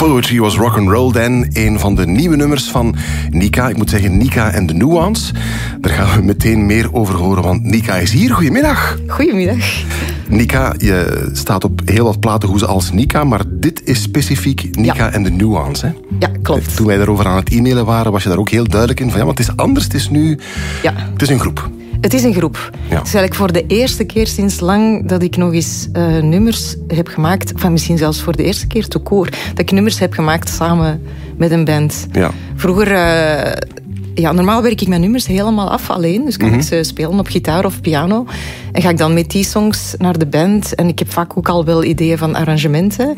Poetry Was Rock'n'Roll Dan. Een van de nieuwe nummers van Nika. Ik moet zeggen Nika en de Nuance. Daar gaan we meteen meer over horen, want Nika is hier. Goedemiddag. Goedemiddag. Nika, je staat op heel wat platenhoezen als Nika, maar dit is specifiek Nika en de Nuance. Hè? Ja, klopt. Toen wij daarover aan het e-mailen waren, was je daar ook heel duidelijk in van ja, want het is anders, het is nu... Ja. Het is een groep. Het is een groep. Ja. Het is eigenlijk voor de eerste keer sinds lang dat ik nog eens nummers heb gemaakt, van misschien zelfs voor de eerste keer tout court, dat ik nummers heb gemaakt samen met een band. Ja. Vroeger... normaal werk ik mijn nummers helemaal af alleen. Dus kan ik ze spelen op gitaar of piano. En ga ik dan met die songs naar de band. En ik heb vaak ook al wel ideeën van arrangementen.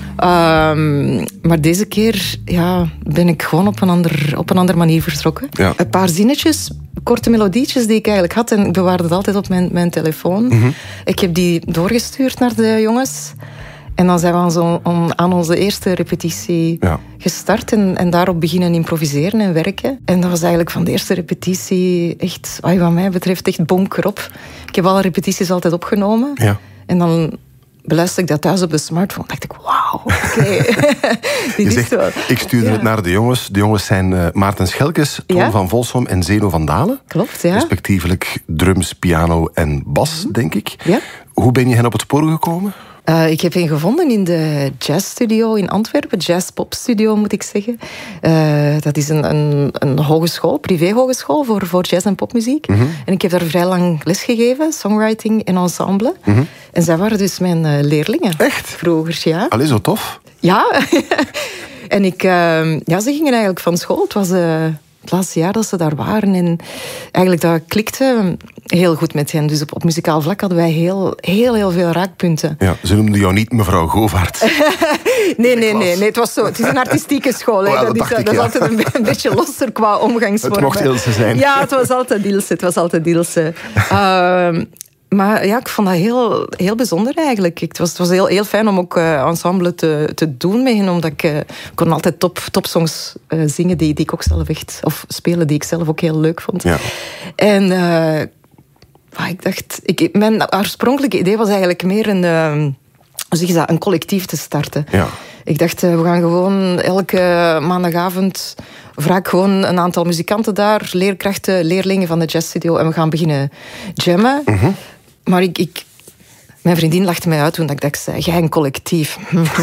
Maar deze keer ben ik gewoon op een andere manier vertrokken. Ja. Een paar zinnetjes, korte melodietjes die ik eigenlijk had. En ik bewaarde het altijd op mijn telefoon. Ik heb die doorgestuurd naar de jongens. En dan zijn we aan onze eerste repetitie gestart en daarop beginnen improviseren en werken. En dat was eigenlijk van de eerste repetitie echt, wat mij betreft, echt bonkerop. Ik heb alle repetities altijd opgenomen. Ja. En dan beluisterde ik dat thuis op de smartphone. Dacht ik, wauw, oké. Je zegt, ik stuurde het naar de jongens. De jongens zijn Maarten Schelkes, Toon van Volsom en Zeno van Dalen. Klopt, ja. Respectievelijk drums, piano en bas, denk ik. Ja. Hoe ben je hen op het spoor gekomen? Ik heb hen gevonden in de jazzstudio in Antwerpen. Jazz-pop-studio, moet ik zeggen. Dat is een hogeschool, privé-hogeschool voor jazz- en popmuziek. En ik heb daar vrij lang lesgegeven, songwriting en ensemble. En zij waren dus mijn leerlingen. Echt? Vroeger, ja. Allee, zo tof. Ja. En ze gingen eigenlijk van school. Het was... het laatste jaar dat ze daar waren. En eigenlijk dat klikte heel goed met hen. Dus op muzikaal vlak hadden wij heel veel raakpunten. Ja, ze noemden jou niet mevrouw Govaert. Nee. Het was zo. Het is een artistieke school. Dat is altijd een beetje losser qua omgangsvormen. Het mocht Ilse zijn. Ja, het was altijd Ilse. Maar ja, ik vond dat heel bijzonder eigenlijk. Het was heel fijn om ook ensemble te doen met hen, omdat ik kon altijd topsongs zingen die ik ook zelf echt... Of spelen die ik zelf ook heel leuk vond. Ja. En ik dacht... Mijn oorspronkelijke idee was eigenlijk meer een collectief te starten. Ja. Ik dacht, we gaan gewoon elke maandagavond... vraag ik gewoon een aantal muzikanten daar, leerkrachten, leerlingen van de jazzstudio, en we gaan beginnen jammen. Maar mijn vriendin lachte mij uit toen ik zei, jij een collectief.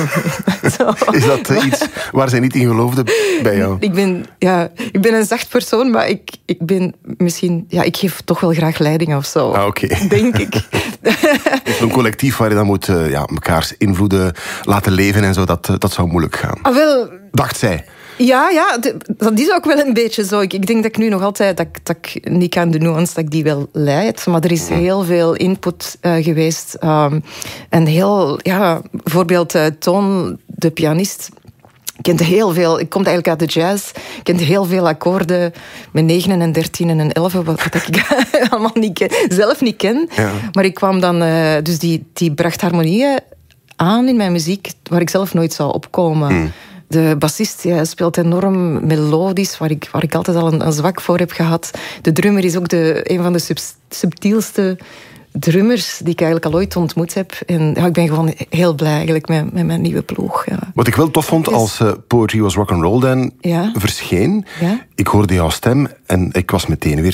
Is dat iets waar zij niet in geloofde bij jou? Ik ben een zacht persoon, maar ik ben misschien... Ja, ik geef toch wel graag leiding of zo. Ah, okay. Denk ik. Dus een collectief waar je dan moet mekaars invloeden laten leven en zo, dat zou moeilijk gaan. Ah, wel... Dacht zij. Ja, dat is ook wel een beetje zo. Ik denk dat ik nu nog altijd, dat ik niet aan de nuance, dat ik die wel leid. Maar er is heel veel input geweest. En bijvoorbeeld Toon, de pianist, kent heel veel. Ik kom eigenlijk uit de jazz. Kent heel veel akkoorden met 9 en 13 en 11, wat ik allemaal zelf niet ken. Ja. Maar ik kwam dan... Dus die bracht harmonieën aan in mijn muziek, waar ik zelf nooit zou opkomen. De bassist speelt enorm melodisch, waar ik altijd al een zwak voor heb gehad. De drummer is ook een van de subtielste drummers die ik eigenlijk al ooit ontmoet heb. En ik ben gewoon heel blij eigenlijk met mijn nieuwe ploeg. Ja. Wat ik wel tof vond als Poetry Was Rock'n'Roll Dan verscheen. Ja? Ik hoorde jouw stem en ik was meteen weer